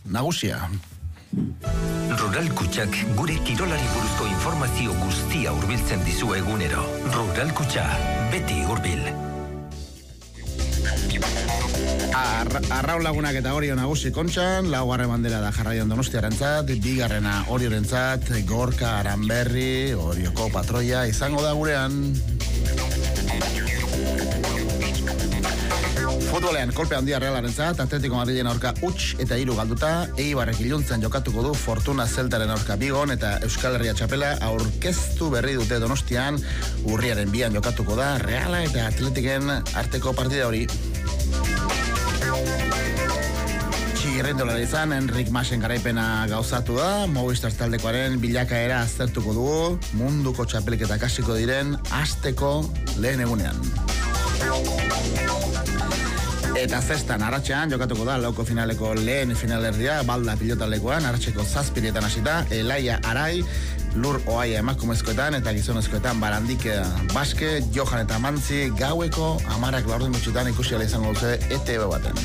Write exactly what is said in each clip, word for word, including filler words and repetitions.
nagusia. Rural Kutxak gure kirolari buruzko informazio guztia hurbiltzen dizu egunero. Rural Kutxa, beti hurbil. Ar, arraun lagunak eta Orio nagusi Kontxan, laugarren bandera da Jarraian Donostiarentzat, bigarrena Oriorentzat, Gorka, Aranberri, Orioko patroia izango da gurean. Futbolean kolpe handia Realarentzat, Atletico Madrilen aurka huts eta hiru galduta, Eibarrek iluntzan jokatuko du Fortuna Zeltaren aurka Bigon eta Euskal Herria txapela aurkeztu berri dute Donostian, urriaren bian jokatuko da Reala eta Atletiken arteko partida hori. Txigirrindolari izan, Enrik Masen garaipena gauzatu da, Movistar taldekoaren bilakaera aztertuko dugu, munduko txapelketa kasiko diren asteko lehen egunean. Eta zestan arratsean jokatuko da lauko finaleko lehen finalerdia, Balda pilotalekoan, arratseko zazpirietan hasita, Elaia Arai, Lur Oaia emakumezkoetan eta gizonezkoetan Barandik Baske, Johan eta Mantzi gaueko amarak laurden mutxutan ikusi ala izango dute E T B baten.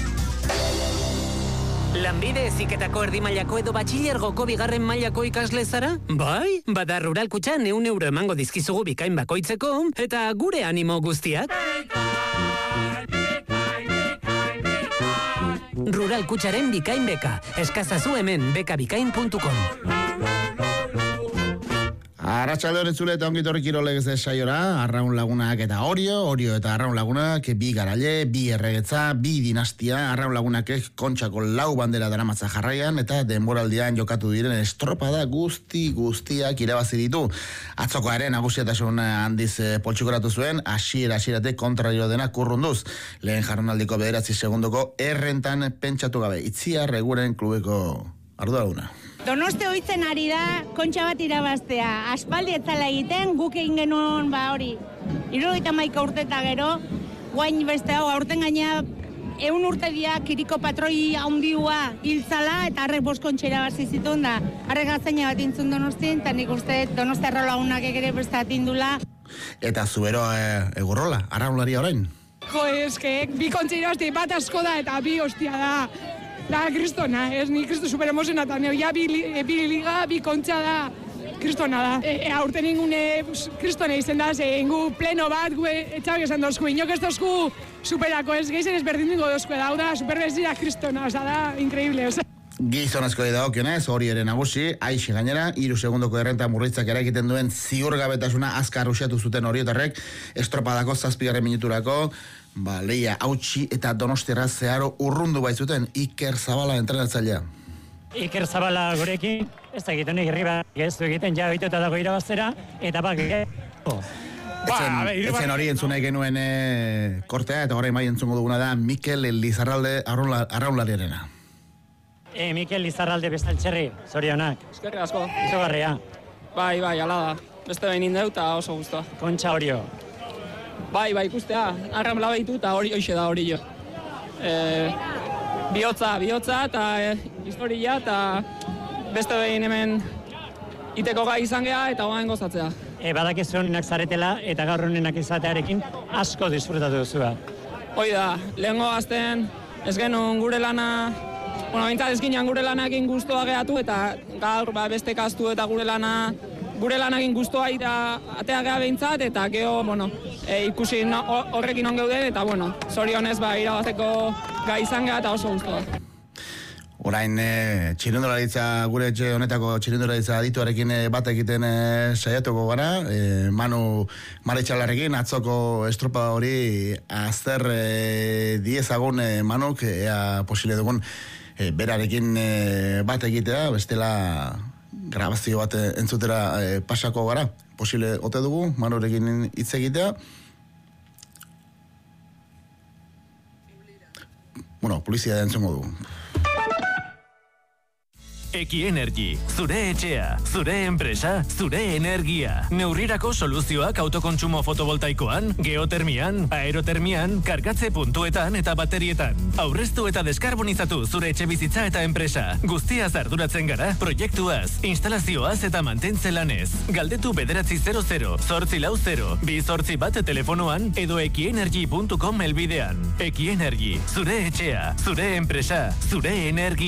Lanbide heziketako erdi mailako edo batxilergoko bigarren mailako ikasle zara? Bai, bada Rural Kutxan ehun euro emango dizkizugu bikain bakoitzeko eta gure animo guztiak. Rural Kutxaren bikain beka. Eskazazu hemen bekabikain puntu com. Arratsalde honen zule eta ongi torri kirolegez saiora, Arraun Lagunak eta Orio, Orio eta Arraun Lagunak, bi garaile, bi erregetza, bi dinastia, Arraun Lagunak Kontxako lau bandera daramatza Jarraian eta denboraldian jokatu diren estropada guzti guztiak irabazi ditu. Atzokoaren nagusiatasun handiz poltsikoratu zuen, hasiera hasieratik kontrario dena kurrunduz. Lehen jardunaldiko bederatzi segundoko errentan pentsatu gabe. Itziar Eguren klubeko arduraduna. Donosti ohitzen ari da kontxa bat irabaztea. Aspaldi etzala egiten, guk egin genuen ba hori. hirurogeita hamaika urte eta gero, guain beste hau, aurten gaina ehun urte dia kiriko patroi handiua hiltzala eta harrek bost kontxa irabazi zituen da. Harrek gaztaina bat intzun Donostin, eta nik uste Donosti Arraulagunak ere beste atindula. Eta zubero e, egurrola, arraunlari orain? Jo, eske, bi kontxa irabazte bat asko da eta bi hostia da. Da, kristona, ez ni kristo superemozena eta neu, ja, bi, bi liga, bi kontxa da, kristona da. E, e, aurten ingune kristona izen da, ze ingu pleno bat, gu etxabek esan dozku, inok ez dozku superako, ez geizen ez berdin dingo dozku, da, da, superbezira kristona, oza, da, increíble, oza. Gizonezko dagokionez, hori ere nagusi, aixi gainera, hiru segundoko errenta murritzak eraikiten duen ziurgabetasuna azkar usiatu zuten horiotarrek, estropadako zazpigarren minuturako, ba, leia hautsi eta Donostiarra zeharo urrundu baitzuten Iker Zabala entrenatzailea. Iker Zabala gurekin, ez da egiten irriba, ez du egiten ja behituta dago irabaztera, eta bak, oh. Etzen, etzen hori entzunai genuen e, kortea, eta horrein bai entzungo duguna da Mikel Lizarralde arraunlariarena. E, Mikel Lizarralde bestaltxerri, zorionak. Eskerrik asko. Izugarria. Bai, bai, ala da. Beste behin indeu eta oso guztua. Kontxa Orio. Bai, bai, ikustea, arramla behitu eta hori hoxe da hori jo. E, bihotza, bihotza eta e, historia eta beste behin hemen iteko gai izan geha eta oain gozatzea. E, badakizu honenak zaretela eta gaur honenak izatearekin asko disfrutatu duzua. Hoi da, lehengo azten ez genuen gure lana, bueno, bintzat ez ginean gure lanakin guztua gehatu eta gaur ba, beste kastu eta gure lana gure lanakin guztua ita atea geha behintzat eta geho, bueno, e, ikusi no, horrekin on geuden eta, bueno, zorionez ba, irabazeko gai izan geha eta oso guztua. Orain, e, txirindularitza, gure etxe honetako txirindularitza adituarekin e, bat egiten e, saiatuko gara, e, Manu Maretxalarekin, atzoko estropa hori azter e, diezagun e, Manuk, ea posile dugun e, berarekin e, bat egitea, bestela grabazio bat entzutera e, pasako gara. Posile ote dugu, Manurekin hitz egitea. Bueno, polizia entzungo dugu. Eki Energy, zure etxea, zure enpresa, zure energia. Neurrirako soluzioak autokontsumo fotovoltaikoan, geotermian, aerotermian, kargatze puntuetan eta baterietan. Aurreztu eta deskarbonizatu zure etxe bizitza eta enpresa. Guztiaz arduratzen gara, proiektuaz, instalazioaz eta mantentze lanez. Galdetu bederatzi zero zero, zortzi lau zero, bi zortzi bat telefonoan edo ekienergy puntu com elbidean. Eki Energy, zure etxea, zure enpresa, zure energia.